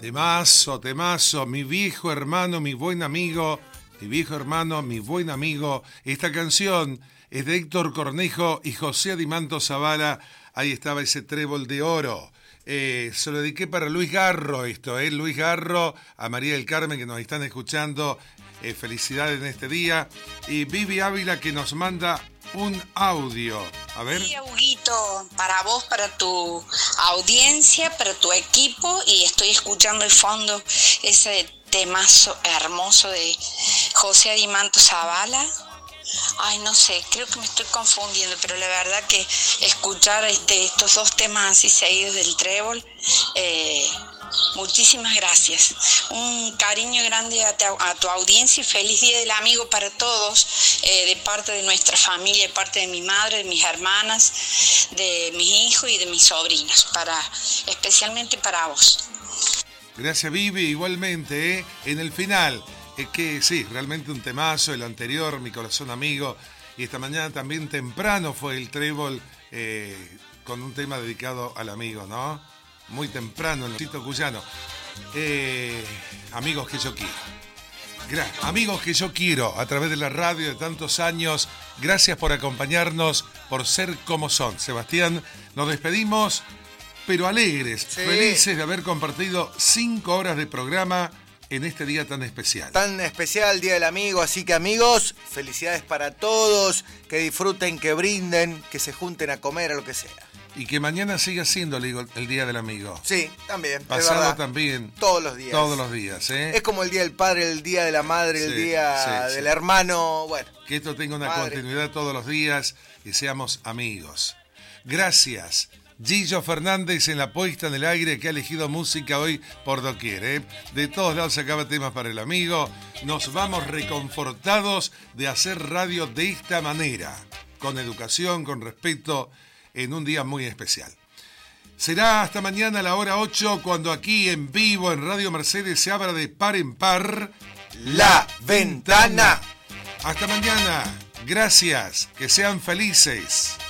Temazo, temazo, mi viejo hermano, mi buen amigo, mi viejo hermano, mi buen amigo. Esta canción es de Héctor Cornejo y José Adimanto Zavala. Ahí estaba ese trébol de oro. Se lo dediqué para Luis Garro esto, Luis Garro, a María del Carmen que nos están escuchando. Felicidades en este día. Y Vivi Ávila que nos manda un audio. A ver. Sí, Huguito, para vos, para tu audiencia, para tu equipo, y estoy escuchando de fondo ese temazo hermoso de José Adimanto Zavala. Ay, no sé, creo que me estoy confundiendo, pero la verdad que escuchar estos dos temas así seguidos del trébol, muchísimas gracias. Un cariño grande a tu audiencia y feliz Día del Amigo para todos, de parte de nuestra familia, de parte de mi madre, de mis hermanas, de mis hijos y de mis sobrinos, especialmente para vos. Gracias, Vivi, igualmente, en el final. Que sí, realmente un temazo, el anterior, Mi Corazón Amigo, y esta mañana también temprano fue el trébol con un tema dedicado al amigo, ¿no? Muy temprano en el sitio cuyano. Amigos que yo quiero. Amigos que yo quiero, a través de la radio de tantos años, gracias por acompañarnos, por ser como son. Sebastián, nos despedimos, pero alegres, sí, felices de haber compartido 5 horas de programa en este día tan especial. Tan especial, Día del Amigo. Así que, amigos, felicidades para todos. Que disfruten, que brinden, que se junten a comer, a lo que sea. Y que mañana siga siendo el Día del Amigo. Sí, también. Pasado también. Todos los días. Todos los días, ¿eh? Es como el Día del Padre, el Día de la Madre, el Día del hermano. Bueno. Que esto tenga una continuidad todos los días y seamos amigos. Gracias. Gillo Fernández en la puesta en el aire, que ha elegido música hoy por doquier, ¿eh? De todos lados sacaba temas para el amigo. Nos vamos reconfortados de hacer radio de esta manera, con educación, con respeto, en un día muy especial. Será hasta mañana a la hora 8, cuando aquí en vivo en Radio Mercedes se abra de par en par La Ventana. Hasta mañana. Gracias. Que sean felices.